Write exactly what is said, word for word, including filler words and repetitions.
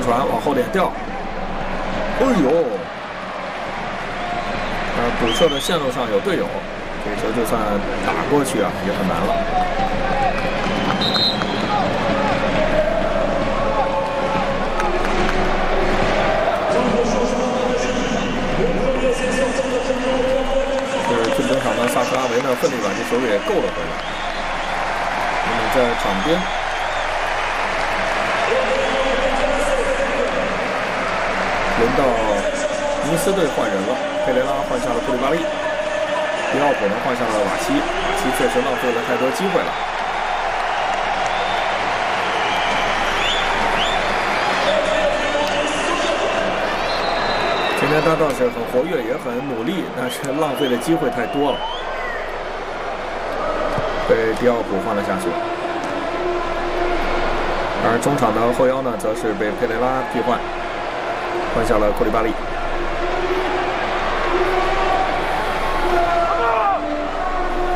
传往后点吊，哎呦！呃，补射的线路上有队友，这球就算打过去啊，也很难了。是进中场的萨克拉维呢，奋力把这球给够了回来。那么在场边。 轮到尼斯队换人了，佩雷拉换下了库里巴利，迪奥普呢换下了瓦西，瓦西确实浪费了太多机会了。今天他倒是很活跃，也很努力，但是浪费的机会太多了，被迪奥普换了下去。而中场的后腰呢，则是被佩雷拉替换。 换下了库里巴利。